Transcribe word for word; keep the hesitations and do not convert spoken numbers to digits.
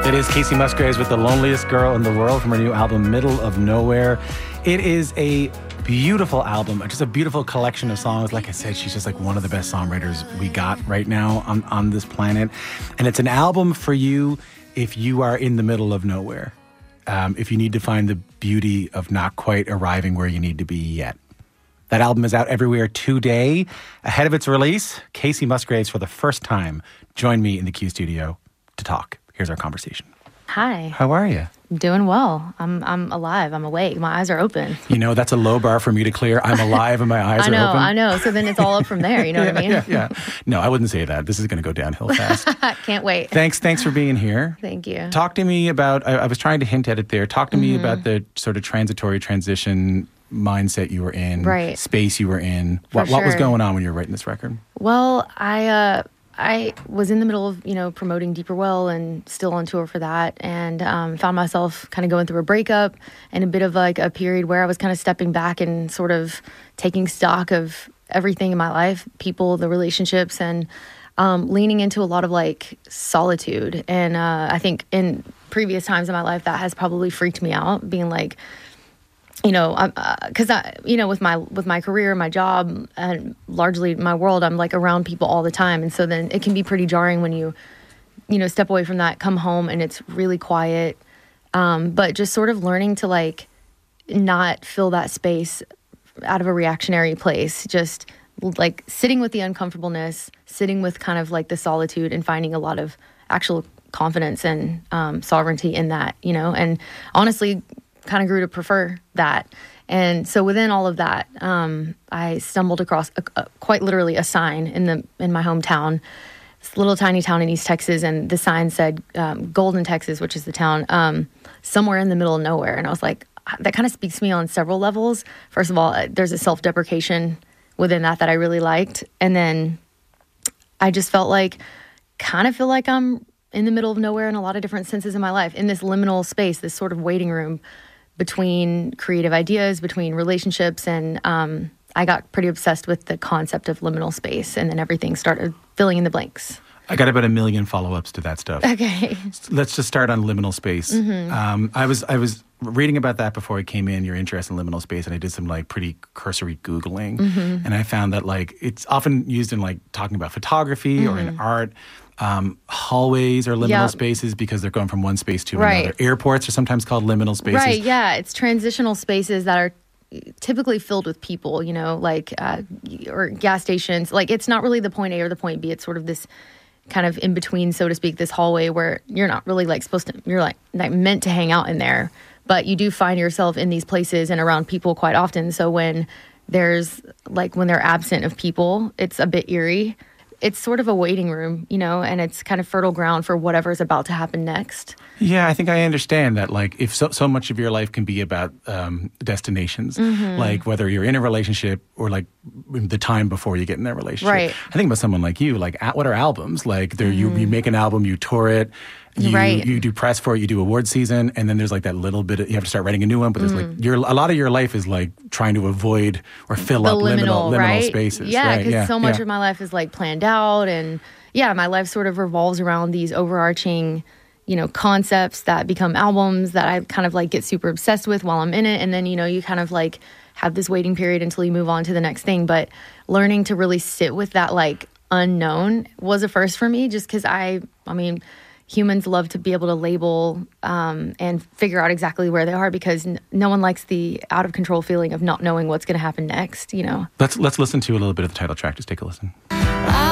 It is Kacey Musgraves with The Loneliest Girl in the World from her new album, Middle of Nowhere. It is a beautiful album, just a beautiful collection of songs. Like I said, she's just like one of the best songwriters we got right now on, on this planet. And it's an album for you if you are in the middle of nowhere, um, if you need to find the beauty of not quite arriving where you need to be yet. That album is out everywhere today. Ahead of its release, Kacey Musgraves, for the first time, joined me in the Q studio to talk. Here's our conversation. Hi. How are you? I'm doing well. I'm I'm alive. I'm awake. My eyes are open. You know, that's a low bar for me to clear. I'm alive and my eyes I know, are open. I know. So then it's all up from there. You know yeah, what I mean? Yeah, yeah. No, I wouldn't say that. This is going to go downhill fast. Can't wait. Thanks. Thanks for being here. Thank you. Talk to me about, I, I was trying to hint at it there. Talk to mm-hmm. me about the sort of transitory transition mindset you were in, right. space you were in. For What, sure. what was going on when you were writing this record? Well, I uh, I was in the middle of, you know, promoting Deeper Well and still on tour for that, and um, found myself kind of going through a breakup and a bit of like a period where I was kind of stepping back and sort of taking stock of everything in my life, people, the relationships, and um, leaning into a lot of like solitude. And uh, I think in previous times in my life that has probably freaked me out, being like, you know, because uh, I, you know, with my with my career, my job, and largely my world, I'm like around people all the time, and so then it can be pretty jarring when you, you know, step away from that, come home, and it's really quiet. Um, but just sort of learning to like not fill that space out of a reactionary place, just like sitting with the uncomfortableness, sitting with kind of like the solitude, and finding a lot of actual confidence and um, sovereignty in that, you know, and honestly, kind of grew to prefer that. And so within all of that, um, I stumbled across a, a, quite literally a sign in the in my hometown, this little tiny town in East Texas, and the sign said um, Golden, Texas, which is the town, um, somewhere in the middle of nowhere. And I was like, that kind of speaks to me on several levels. First of all, there's a self-deprecation within that that I really liked. And then I just felt like, kind of feel like I'm in the middle of nowhere in a lot of different senses in my life, in this liminal space, this sort of waiting room between creative ideas, between relationships, and um, I got pretty obsessed with the concept of liminal space, and then everything started filling in the blanks. I got about a million follow-ups to that stuff. Okay. Let's just start on liminal space. Mm-hmm. Um, I was I was reading about that before I came in, your interest in liminal space, and I did some like pretty cursory Googling, mm-hmm. and I found that like it's often used in like talking about photography mm-hmm. or in art. Um, hallways are liminal yep. spaces because they're going from one space to right. another. Airports are sometimes called liminal spaces. Right, yeah. It's transitional spaces that are typically filled with people, you know, like, uh, or gas stations. Like, it's not really the point A or the point B. It's sort of this kind of in between, so to speak, this hallway where you're not really like supposed to, you're like, like meant to hang out in there. But you do find yourself in these places and around people quite often. So when there's like, when they're absent of people, it's a bit eerie. It's sort of a waiting room, you know, and it's kind of fertile ground for whatever's about to happen next. Yeah, I think I understand that. Like, if so, so much of your life can be about um, destinations, mm-hmm. like whether you're in a relationship or like the time before you get in that relationship. Right. I think about someone like you, like, what are albums? Like, there mm-hmm. you, you make an album, you tour it, you right. you do press for it, you do award season, and then there's like that little bit of, you have to start writing a new one, but there's mm-hmm. like, your a lot of your life is like trying to avoid or fill the up liminal, liminal, liminal right? spaces. Yeah, because right? yeah, so much yeah. of my life is like planned out, and yeah, my life sort of revolves around these overarching, you know, concepts that become albums that I kind of like get super obsessed with while I'm in it. And then, you know, you kind of like have this waiting period until you move on to the next thing. But learning to really sit with that like unknown was a first for me, just because I, I mean, humans love to be able to label um, and figure out exactly where they are, because n- no one likes the out of control feeling of not knowing what's going to happen next, you know. Let's let's listen to a little bit of the title track. Just take a listen.